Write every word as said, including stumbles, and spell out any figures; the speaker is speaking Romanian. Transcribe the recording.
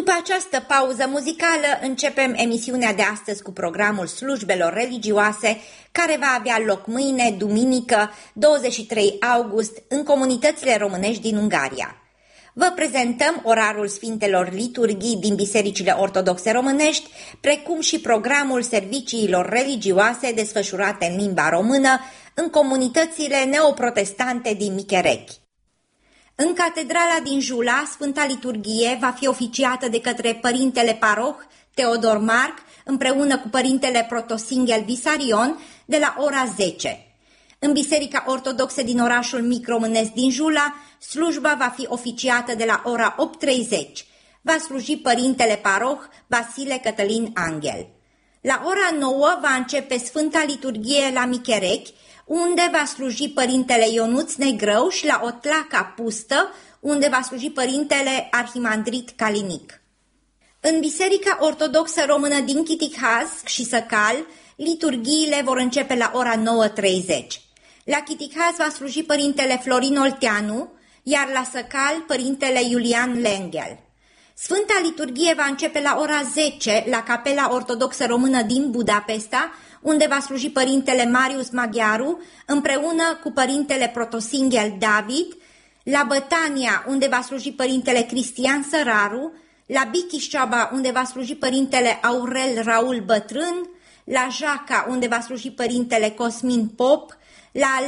După această pauză muzicală, începem emisiunea de astăzi cu programul slujbelor religioase, care va avea loc mâine, duminică, douăzeci și trei august, în comunitățile românești din Ungaria. Vă prezentăm orarul Sfintelor Liturghii din bisericile ortodoxe românești, precum și programul serviciilor religioase desfășurate în limba română în comunitățile neoprotestante din Micherechi. În catedrala din Jula, Sfânta Liturghie va fi oficiată de către Părintele Paroh Teodor Marc, împreună cu Părintele Protosinghel Visarion, de la ora zece. În Biserica Ortodoxă din orașul mic românesc din Jula, slujba va fi oficiată de la ora opt treizeci. Va sluji Părintele Paroh Vasile Cătălin Anghel. La ora nouă va începe Sfânta Liturghie la Micherechi, unde va sluji Părintele Ionuț Negrău, și la Otlaca Pustă, unde va sluji Părintele Arhimandrit Calinic. În Biserica Ortodoxă Română din Chitihaz și Săcal, liturghiile vor începe la ora nouă treizeci. La Chitihaz va sluji Părintele Florin Olteanu, iar la Săcal Părintele Iulian Lenghel. Sfânta Liturghie va începe la ora zece la Capela Ortodoxă Română din Budapesta, unde va sluji Părintele Marius Maghiaru, împreună cu Părintele Protosinghel David, la Bătania, unde va sluji Părintele Cristian Săraru, la Bichișoaba, unde va sluji Părintele Aurel Raul Bătrân, la Jaca, unde va sluji Părintele Cosmin Pop, la